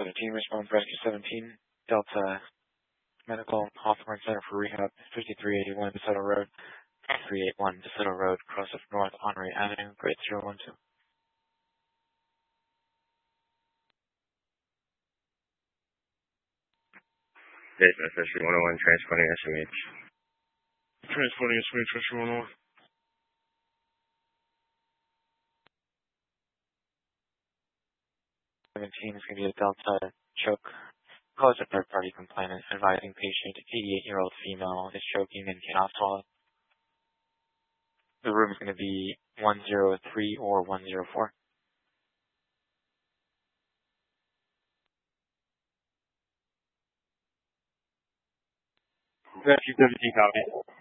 17, response rescue 17, Delta Medical, Hawthorne Center for Rehab, 5381 DeSoto Road, 381 DeSoto Road, cross of North Honore Avenue, grade 012. Jason, Fishery 101, transporting SMH. Transporting SMH, Fishery 101. Is going to be a Delta choke. Call a third-party complainant advising patient 88-year-old female is choking and cannot swallow. The room is going to be 103 or 104. Rescue 17, copy.